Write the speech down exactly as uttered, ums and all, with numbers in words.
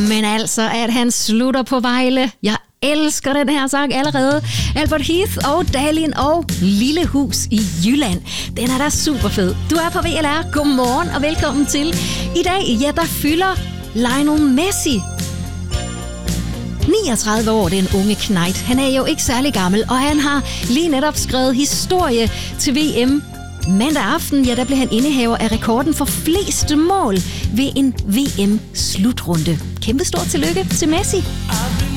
Men altså, at han slutter på Vejle. Jeg elsker den her sang allerede. Albert Heath og Dalin og Lille Hus i Jylland. Den er da super fed. Du er på V L R. Godmorgen og velkommen til. I dag, ja, der fylder Lionel Messi niogtredive år, den unge knejt. Han er jo ikke særlig gammel, og han har lige netop skrevet historie til V M. Mandag aften, ja, der blev han indehaver af rekorden for flest mål ved en V M-slutrunde. Kæmpe stort tillykke til Messi.